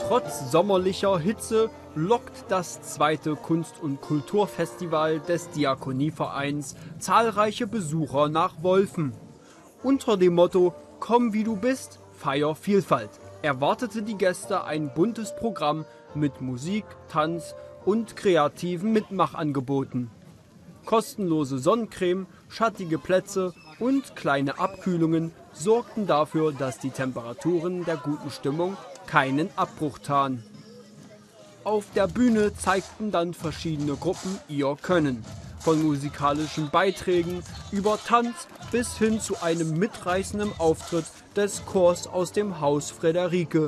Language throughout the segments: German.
Trotz sommerlicher Hitze lockt das zweite Kunst- und Kulturfestival des Diakonievereins zahlreiche Besucher nach Wolfen. Unter dem Motto »Komm wie du bist, feier Vielfalt« erwartete die Gäste ein buntes Programm mit Musik, Tanz und kreativen Mitmachangeboten. Kostenlose Sonnencreme, schattige Plätze und kleine Abkühlungen sorgten dafür, dass die Temperaturen der guten Stimmung keinen Abbruch taten. Auf der Bühne zeigten dann verschiedene Gruppen ihr Können. Von musikalischen Beiträgen über Tanz bis hin zu einem mitreißenden Auftritt des Chors aus dem Haus Friederike.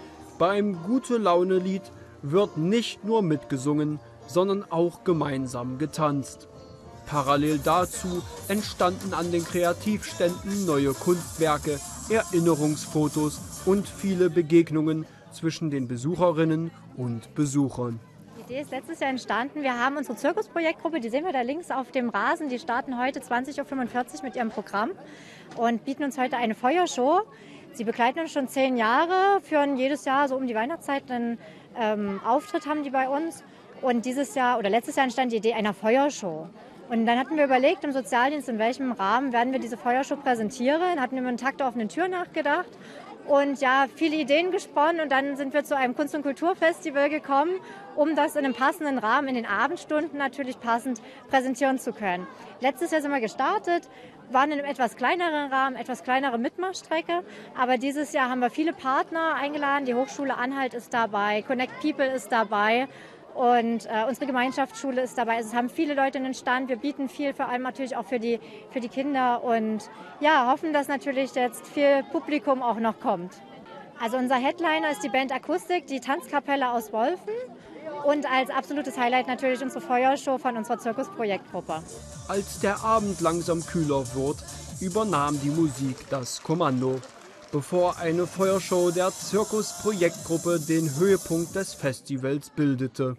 Beim Gute-Laune-Lied wird nicht nur mitgesungen, sondern auch gemeinsam getanzt. Parallel dazu entstanden an den Kreativständen neue Kunstwerke, Erinnerungsfotos und viele Begegnungen zwischen den Besucherinnen und Besuchern. Die Idee ist letztes Jahr entstanden. Wir haben unsere Zirkusprojektgruppe, die sehen wir da links auf dem Rasen. Die starten heute 20.45 Uhr mit ihrem Programm und bieten uns heute eine Feuershow. Sie begleiten uns schon 10 Jahre, führen jedes Jahr so um die Weihnachtszeit einen Auftritt haben die bei uns. Und letztes Jahr entstand die Idee einer Feuershow. Und dann hatten wir überlegt im Sozialdienst, in welchem Rahmen werden wir diese Feuershow präsentieren. Dann hatten wir über einen Tag der offenen Tür nachgedacht und ja, viele Ideen gesponnen. Und dann sind wir zu einem Kunst- und Kulturfestival gekommen, um das in einem passenden Rahmen, in den Abendstunden natürlich passend präsentieren zu können. Letztes Jahr sind wir gestartet, waren in einem etwas kleineren Rahmen, etwas kleinere Mitmachstrecke. Aber dieses Jahr haben wir viele Partner eingeladen. Die Hochschule Anhalt ist dabei, Connect People ist dabei. Und unsere Gemeinschaftsschule ist dabei. Also es haben viele Leute einen Stand. Wir bieten viel, vor allem natürlich auch für die Kinder. Und ja, hoffen, dass natürlich jetzt viel Publikum auch noch kommt. Also unser Headliner ist die Band Akustik, die Tanzkapelle aus Wolfen. Und als absolutes Highlight natürlich unsere Feuershow von unserer Zirkusprojektgruppe. Als der Abend langsam kühler wurde, übernahm die Musik das Kommando, bevor eine Feuershow der Zirkusprojektgruppe den Höhepunkt des Festivals bildete.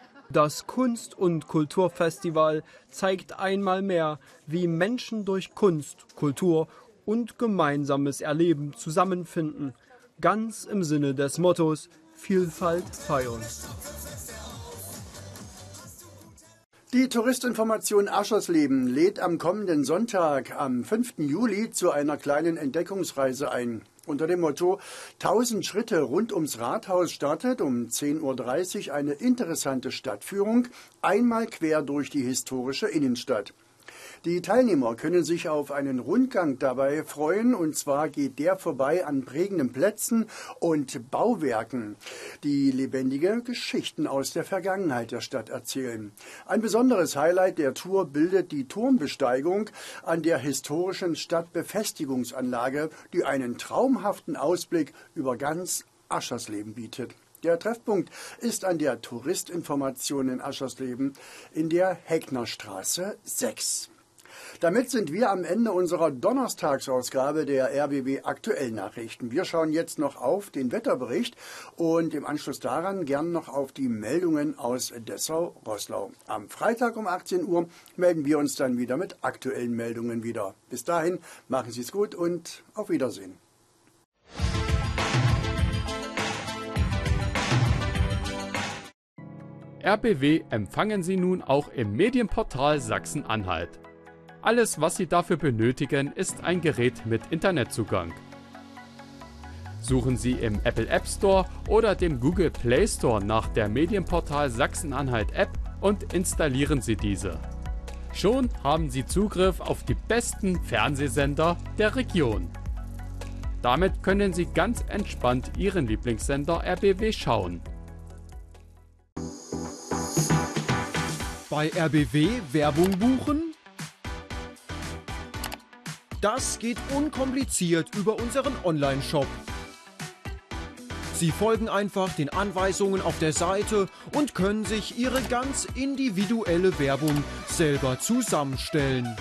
Das Kunst- und Kulturfestival zeigt einmal mehr, wie Menschen durch Kunst, Kultur und gemeinsames Erleben zusammenfinden, ganz im Sinne des Mottos Vielfalt feiern. Die Touristinformation Aschersleben lädt am kommenden Sonntag, am 5. Juli, zu einer kleinen Entdeckungsreise ein. Unter dem Motto 1000 Schritte rund ums Rathaus startet um 10.30 Uhr eine interessante Stadtführung, einmal quer durch die historische Innenstadt. Die Teilnehmer können sich auf einen Rundgang dabei freuen, und zwar geht der vorbei an prägenden Plätzen und Bauwerken, die lebendige Geschichten aus der Vergangenheit der Stadt erzählen. Ein besonderes Highlight der Tour bildet die Turmbesteigung an der historischen Stadtbefestigungsanlage, die einen traumhaften Ausblick über ganz Aschersleben bietet. Der Treffpunkt ist an der Touristinformation in Aschersleben in der Hecknerstraße 6. Damit sind wir am Ende unserer Donnerstagsausgabe der RBB Aktuellen Nachrichten. Wir schauen jetzt noch auf den Wetterbericht und im Anschluss daran gern noch auf die Meldungen aus Dessau-Roßlau. Am Freitag um 18 Uhr melden wir uns dann wieder mit aktuellen Meldungen wieder. Bis dahin, machen Sie es gut und auf Wiedersehen. RBW empfangen Sie nun auch im Medienportal Sachsen-Anhalt. Alles, was Sie dafür benötigen, ist ein Gerät mit Internetzugang. Suchen Sie im Apple App Store oder dem Google Play Store nach der Medienportal Sachsen-Anhalt App und installieren Sie diese. Schon haben Sie Zugriff auf die besten Fernsehsender der Region. Damit können Sie ganz entspannt Ihren Lieblingssender RBW schauen. Bei RBW Werbung buchen? Das geht unkompliziert über unseren Online-Shop. Sie folgen einfach den Anweisungen auf der Seite und können sich Ihre ganz individuelle Werbung selber zusammenstellen.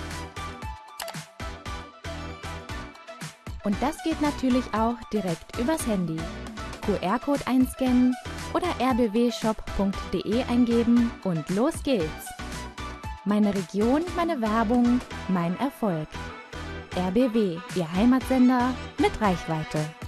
Und das geht natürlich auch direkt übers Handy. QR-Code einscannen oder rbwshop.de eingeben und los geht's. Meine Region, meine Werbung, mein Erfolg. RBW, Ihr Heimatsender mit Reichweite.